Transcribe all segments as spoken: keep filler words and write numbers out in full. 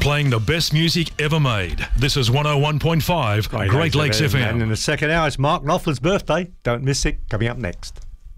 Playing the best music ever made. This is one oh one point five Great, Great Lakes F M. And in the second hour, it's Mark Knopfler's birthday. Don't miss it. Coming up next.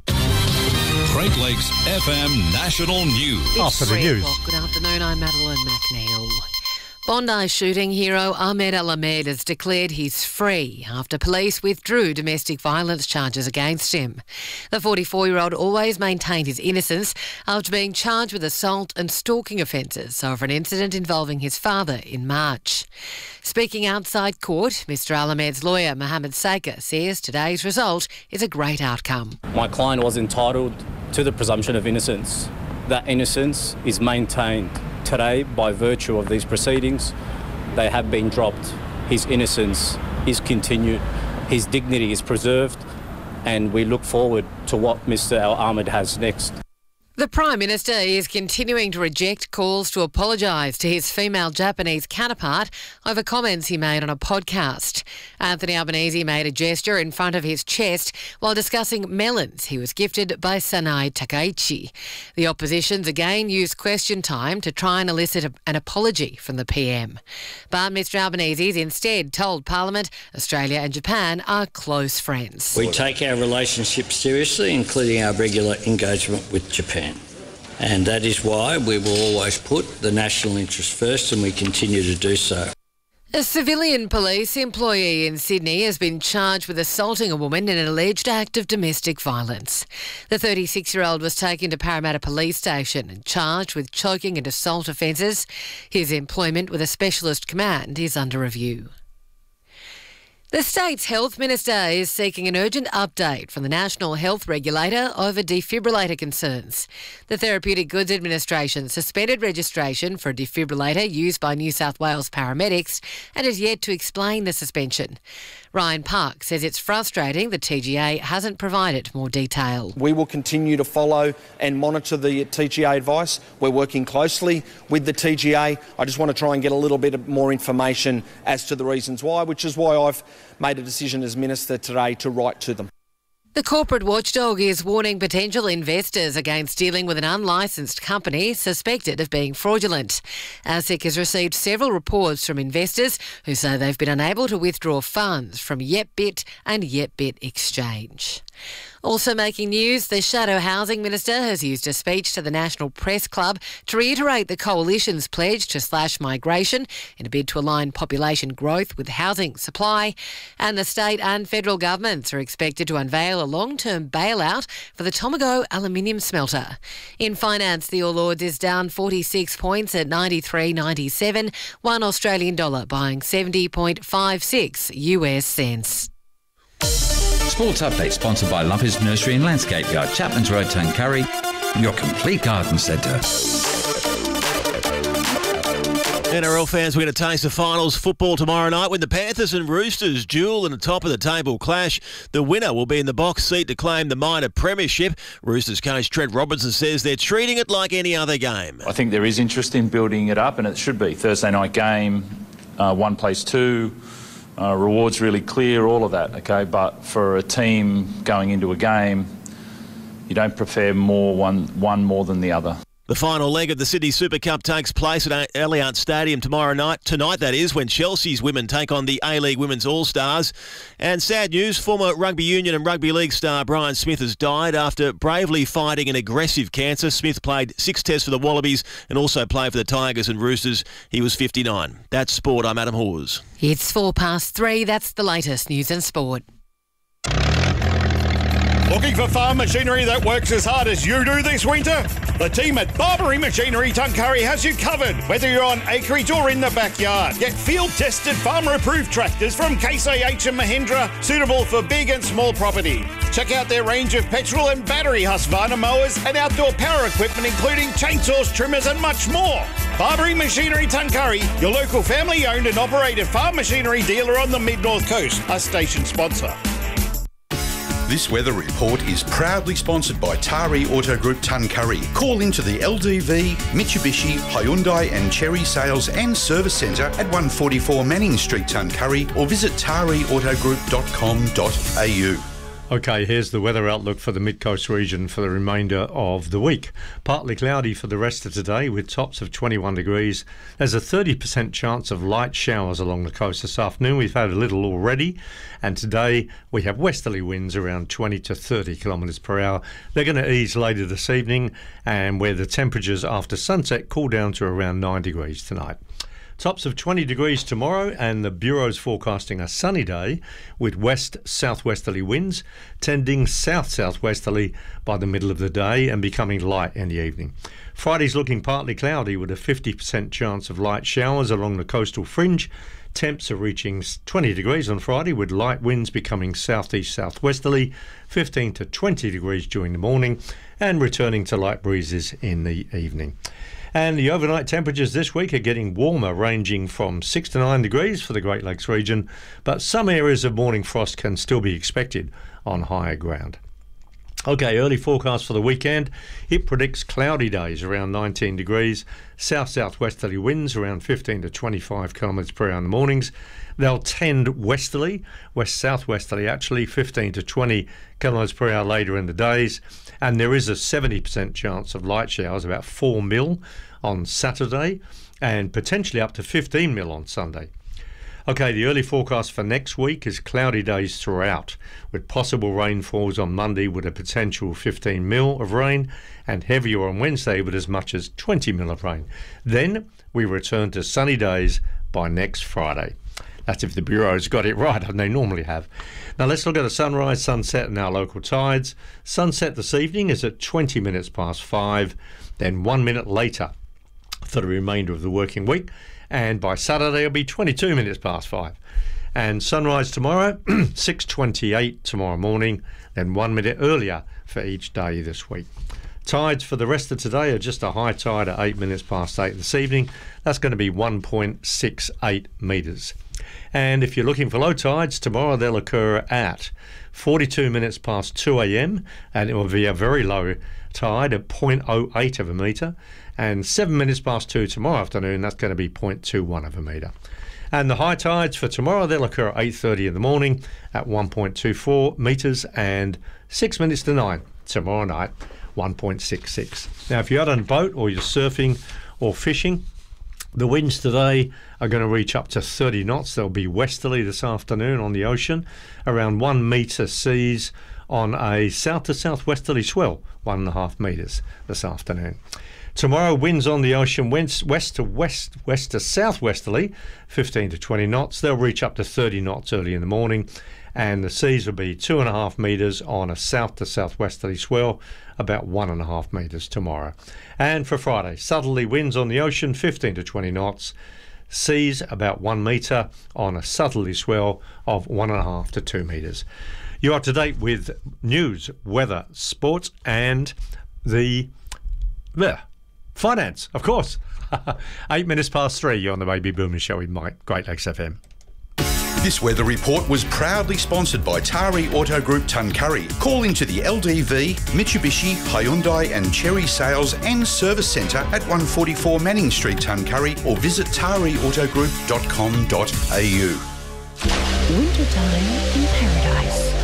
Great Lakes F M National News. It's After the news. Good afternoon, I'm Madeline McNeil. Bondi shooting hero Ahmed Al-Ahmed has declared he's free after police withdrew domestic violence charges against him. The forty-four-year-old always maintained his innocence after being charged with assault and stalking offences over an incident involving his father in March. Speaking outside court, Mister Al-Ahmed's lawyer Mohammed Saker says today's result is a great outcome. My client was entitled to the presumption of innocence. That innocence is maintained. Today, by virtue of these proceedings, they have been dropped. His innocence is continued, his dignity is preserved, and we look forward to what Mister Al-Ahmed has next. The Prime Minister is continuing to reject calls to apologise to his female Japanese counterpart over comments he made on a podcast. Anthony Albanese made a gesture in front of his chest while discussing melons he was gifted by Sanae Takaichi. The opposition's again used question time to try and elicit a, an apology from the P M. But Mister Albanese's instead told Parliament Australia and Japan are close friends. We take our relationship seriously, including our regular engagement with Japan. And that is why we will always put the national interest first, and we continue to do so. A civilian police employee in Sydney has been charged with assaulting a woman in an alleged act of domestic violence. The thirty-six-year-old was taken to Parramatta Police Station and charged with choking and assault offences. His employment with a specialist command is under review. The state's health minister is seeking an urgent update from the National Health Regulator over defibrillator concerns. The Therapeutic Goods Administration suspended registration for a defibrillator used by New South Wales paramedics and has yet to explain the suspension. Ryan Park says it's frustrating the T G A hasn't provided more detail. We will continue to follow and monitor the T G A advice. We're working closely with the T G A. I just want to try and get a little bit more information as to the reasons why, which is why I've made a decision as Minister today to write to them. The corporate watchdog is warning potential investors against dealing with an unlicensed company suspected of being fraudulent. ASIC has received several reports from investors who say they've been unable to withdraw funds from YepBit and YepBit Exchange. Also making news, the Shadow Housing Minister has used a speech to the National Press Club to reiterate the Coalition's pledge to slash migration in a bid to align population growth with housing supply. And the state and federal governments are expected to unveil a long-term bailout for the Tomago aluminium smelter. In finance, the All Ords is down forty-six points at ninety-three ninety-seven, one Australian dollar buying seventy point five six US cents. Sports update sponsored by Lovers Nursery and Landscape Yard, Chapman's Road, Tuncurry, your complete garden centre. N R L fans, we're going to taste the finals football tomorrow night when the Panthers and Roosters duel in the top of the table clash. The winner will be in the box seat to claim the minor premiership. Roosters coach Trent Robinson says they're treating it like any other game. I think there is interest in building it up, and it should be. Thursday night game, uh, one plays two. Uh, rewards really clear, all of that, okay? But for a team going into a game, you don't prefer more one, one more than the other. The final leg of the Sydney Super Cup takes place at Allianz Stadium tomorrow night. Tonight, that is, when Chelsea's women take on the A-League Women's All-Stars. And sad news, former rugby union and rugby league star Brian Smith has died after bravely fighting an aggressive cancer. Smith played six tests for the Wallabies and also played for the Tigers and Roosters. He was fifty-nine. That's sport. I'm Adam Hawes. It's four past three. That's the latest news and sport. Looking for farm machinery that works as hard as you do this winter? The team at Barbary Machinery Tuncurry has you covered, whether you're on acreage or in the backyard. Get field-tested, farmer-approved tractors from Case I H and Mahindra, suitable for big and small property. Check out their range of petrol and battery Husqvarna mowers and outdoor power equipment, including chainsaws, trimmers and much more. Barbary Machinery Tuncurry, your local family-owned and operated farm machinery dealer on the Mid-North Coast, a station sponsor. This weather report is proudly sponsored by Tari Auto Group Tuncurry. Call into the L D V, Mitsubishi, Hyundai and Chery Sales and Service Centre at one forty-four Manning Street, Tuncurry, or visit tari auto group dot com dot a u. Okay, here's the weather outlook for the Mid-Coast region for the remainder of the week. Partly cloudy for the rest of today with tops of twenty-one degrees. There's a thirty percent chance of light showers along the coast this afternoon. We've had a little already, and today we have westerly winds around twenty to thirty kilometres per hour. They're going to ease later this evening, and where the temperatures after sunset cool down to around nine degrees tonight. Tops of twenty degrees tomorrow, and the Bureau's forecasting a sunny day with west-southwesterly winds tending south-southwesterly by the middle of the day and becoming light in the evening. Friday's looking partly cloudy with a fifty percent chance of light showers along the coastal fringe. Temps are reaching twenty degrees on Friday with light winds becoming southeast-southwesterly, fifteen to twenty degrees during the morning and returning to light breezes in the evening. And the overnight temperatures this week are getting warmer, ranging from six to nine degrees for the Great Lakes region, but some areas of morning frost can still be expected on higher ground. Okay, early forecast for the weekend. It predicts cloudy days around nineteen degrees, south-southwesterly winds around fifteen to twenty-five kilometres per hour in the mornings. They'll tend westerly, west-southwesterly actually, fifteen to twenty kilometres per hour later in the days. And there is a seventy percent chance of light showers, about four mil on Saturday, and potentially up to fifteen mil on Sunday. Okay, the early forecast for next week is cloudy days throughout, with possible rainfalls on Monday with a potential fifteen mil of rain, and heavier on Wednesday with as much as twenty mil of rain. Then we return to sunny days by next Friday. That's if the Bureau's got it right, and they normally have. Now let's look at the sunrise, sunset and our local tides. Sunset this evening is at twenty minutes past five, then one minute later for the remainder of the working week. And by Saturday it'll be twenty-two minutes past five. And sunrise tomorrow, six twenty-eight tomorrow morning, then one minute earlier for each day this week. Tides for the rest of today are just a high tide at eight minutes past eight this evening. That's going to be one point six eight metres. And if you're looking for low tides, tomorrow they'll occur at forty-two minutes past two a.m. and it will be a very low tide at zero point zero eight of a metre. And seven minutes past two tomorrow afternoon, that's going to be zero point two one of a metre. And the high tides for tomorrow, they'll occur at eight thirty in the morning at one point two four metres and six minutes to nine tomorrow night, one point six six. Now, if you're out on a boat or you're surfing or fishing, the winds today are going to reach up to thirty knots. They'll be westerly this afternoon on the ocean, around one metre seas on a south to southwesterly swell, one and a half metres this afternoon. Tomorrow, winds on the ocean west, west to west, west to southwesterly, fifteen to twenty knots. They'll reach up to thirty knots early in the morning, and the seas will be two and a half metres on a south to southwesterly swell, about one and a half metres tomorrow. And for Friday, southerly winds on the ocean, fifteen to twenty knots. Seas about one metre on a southerly swell of one and a half to two metres. You're up to date with news, weather, sports, and the yeah, finance, of course. Eight minutes past three, you're on the Baby Boomer Show with Mike, Great Lakes F M. This weather report was proudly sponsored by Tari Auto Group Tuncurry. Call into the L D V, Mitsubishi, Hyundai and Cherry Sales and Service Centre at one forty-four Manning Street, Tuncurry, or visit tari auto group dot com dot a u. Wintertime in Paradise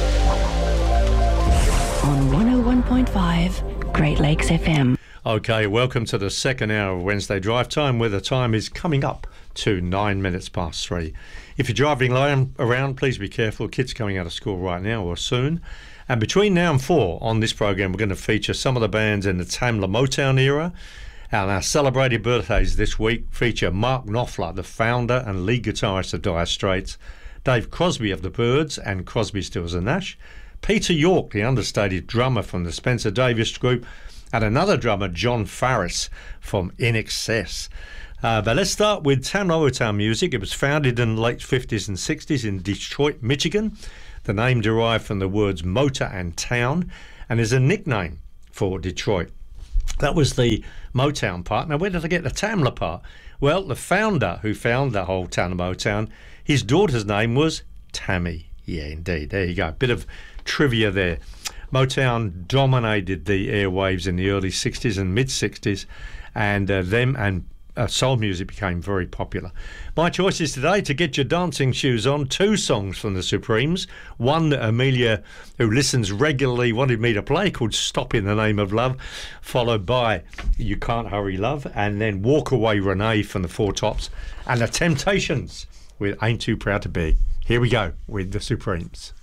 on one oh one point five Great Lakes F M. Okay, welcome to the second hour of Wednesday Drive Time, where the time is coming up to nine minutes past three. If you're driving around, please be careful. Kids coming out of school right now or soon. And between now and four on this program, we're going to feature some of the bands in the Tamla Motown era. And our celebrated birthdays this week feature Mark Knopfler, the founder and lead guitarist of Dire Straits, Dave Crosby of the Byrds and Crosby, Stills and Nash, Peter York, the understated drummer from the Spencer Davis Group, and another drummer, John Farris from I N X S. Uh, but let's start with Tamla Motown music. It was founded in the late fifties and sixties in Detroit, Michigan. The name derived from the words motor and town and is a nickname for Detroit. That was the Motown part. Now, where did I get the Tamla part? Well, the founder who founded the whole Tamla Motown, his daughter's name was Tammy. Yeah, indeed. There you go. Bit of trivia there. Motown dominated the airwaves in the early sixties and mid-sixties, and uh, them and uh, soul music became very popular. My choices today, to get your dancing shoes on, two songs from the Supremes. One that Amelia, who listens regularly, wanted me to play, called Stop in the Name of Love, followed by You Can't Hurry Love, and then Walk Away Renee from the Four Tops, and The Temptations with Ain't Too Proud to Beg. Here we go with the Supremes.